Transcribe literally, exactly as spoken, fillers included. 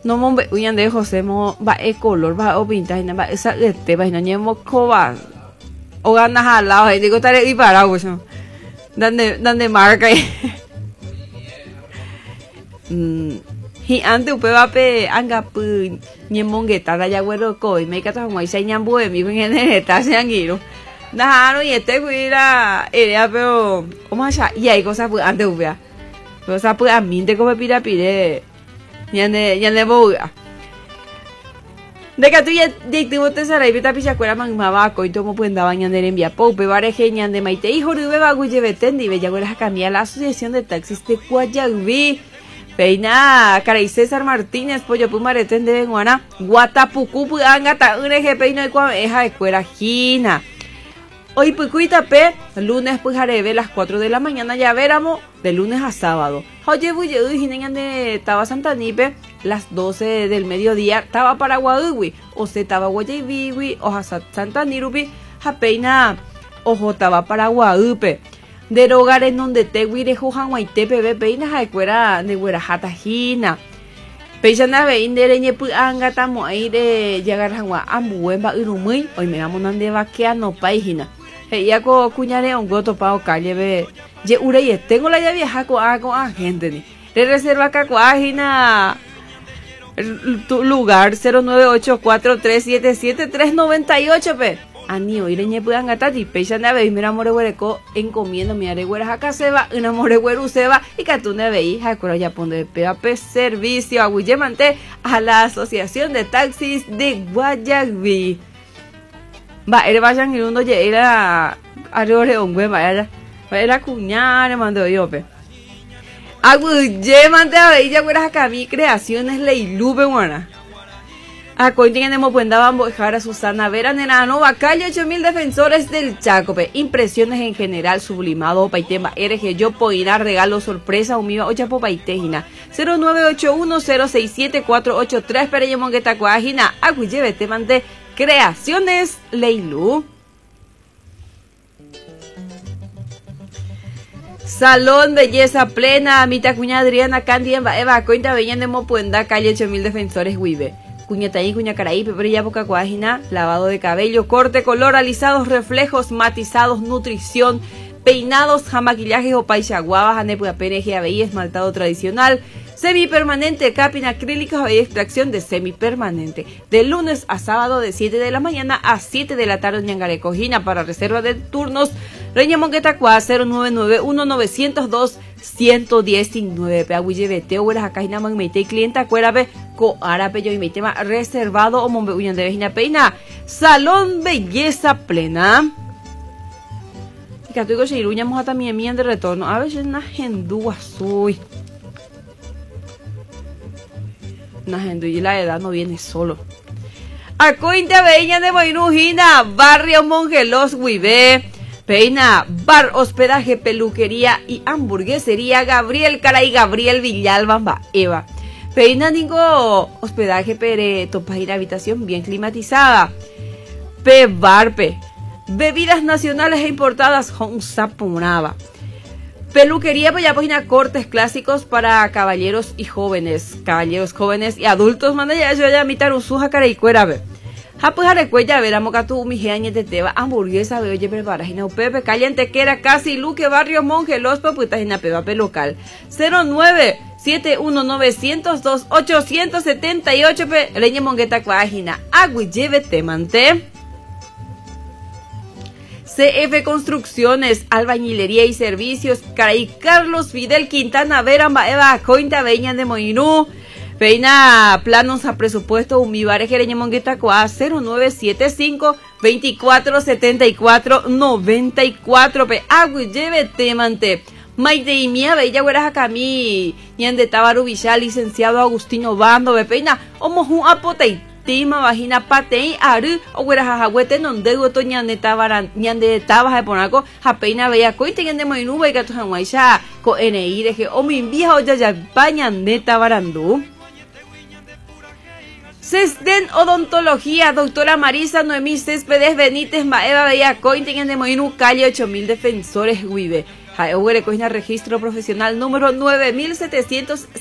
no mombe uyan de José mo va e color va o pinta y va esa te va y no ñemo coba o ganas al lado y digo tare y para pues donde donde marca mm hi ante upe va pe anga pu ñemo ngeta da ya güero ko y me cata como ese ñambo de mi en está se anguiro nada y este cuida era pero como allá y hay cosas pues ante upe cosas pues a mí te come pira pire ñande ñande boga de que tú ya de tu te sara y beta picha cuera man mabako y tomo pues andaba ñande envía pope bareje ñande maite hijo de beba guye betendi bella güera cambiar la asociación de taxis de Guayaquil peina caray César Martínez pollo pumareten de Guana Guatapucu anga ta uneje peino y cua eja de cuera jina hoy pucuita pe lunes pues haré las cuatro de la mañana ya veramos de lunes a sábado. Oye, voy a decir de Taba Santanipe las doce del mediodía Taba Paraguay o se Taba Guayabiwi o Santanirupi Japeina ojo Taba Paraguay de rogar en donde te guire Juan Guaitepe ve peina jacuera de guerajata jina. Peisana ve indereñe pu anga tamo ahí de llegar a Ambuemba Urumui hoy me vamos a vaquea no página. Ya co cuñare un goto pao calle ve ye ureye tengo la ya vieja co a co a gente ni le reserva ca coagina tu lugar cero nueve ocho cuatro tres siete siete tres nueve ocho pe ani oireñe puedan gatati pecha na ve mira more huereco encomiendo mi are huera acá se va una more hueru se va y catune ve hija cura ya pone pe pe servicio a Guillemante a la Asociación de Taxis de Guayaquil. Va, era vayan y uno ya era arore ongüe va era era cuñare mando yo pe. Aguye mante a ella güeras acá mi creaciones leilube buena. A coin tenemos pues daban bojar a Susana Vera Nenano va calle ocho mil defensores del Chaco pe. Impresiones en general sublimado paitema R G yo poina regalo sorpresa umiva ocha po paitejina cero nueve ocho uno cero seis siete cuatro ocho tres pero yo mongueta cuajina aguye vete mante Creaciones Leilu. Salón Belleza Plena, Mita Cuña Adriana Candy Eva Cointa Beñan de Mopuenda, calle ocho mil defensores Huive. Cuñataí, Cuña Caraí, Peperilla Boca Cuajina, lavado de cabello, corte, color, alisados, reflejos, matizados, nutrición, peinados, jamaquillajes o paisaguabas, anepuga pereje, abey, esmaltado tradicional. Semipermanente, capin acrílicos y extracción de semipermanente. De lunes a sábado de siete de la mañana a siete de la tarde en Ñangarecojina. Para reserva de turnos, Reña Mongueta Cuá cero nueve nueve uno nueve cero dos uno uno nueve. Peaguille Bete, Hueras Acajina Magmeite, clienta Cuerabe, Coarape, yo y mi tema reservado o Mombe Uyan de Vejina Peina. Salón Belleza Plena. Y Catuico Cheiruña Moja también mían de retorno. A veces una gendúa soy. Una gente y la edad no viene solo. A Cointe Beña de Moinujina, barrio Mongelos Huive, Peina, bar, hospedaje, peluquería y hamburguesería Gabriel Caray, Gabriel Villalba, Eva. Peina ningo hospedaje pere topaira habitación bien climatizada. Pe barpe. Bebidas nacionales e importadas Hong Sapunaba. Peluquería para página cortes clásicos para caballeros y jóvenes, caballeros jóvenes y adultos. Manda ya yo ya mitar un suja cara y cuera ve. Ha pues arecuella ver a mocatu mi geañe de teba hamburguesa ve oye prepara hina upepe caliente que era casi luque barrio monje los paputas hina peba pe local cero nueve siete uno nueve cero dos ocho siete ocho pe leñe mongueta cuajina agui lleve te manté. C F Construcciones, Albañilería y Servicios, Caray Carlos Fidel Quintana Vera Eva Cointa Beña de Moinú, Peina Planos a Presupuesto Umibare Jereña Mongueta Coa cero nueve siete cinco veinticuatro setenta y cuatro noventa y cuatro pe agui lleve temante. Maite y mía bella güeras acá mi ñande Tabaru Villal, licenciado Agustino Bando Bepeina, omoju apotei. Tima vagina patei aru o güeras ajahuete non dego to ñande tabaran ñande tabas de ponaco japeina bella coite ñande moinu ve gato janguaisha co ni de que o mi vieja olla ya ñande tabarandu. Sesden Odontología, doctora Marisa Noemí Céspedes Benítez Maeva Bella Cointe ñande moinu calle ocho mil defensores Huive. Jaehuere coina registro profesional número nueve mil setecientos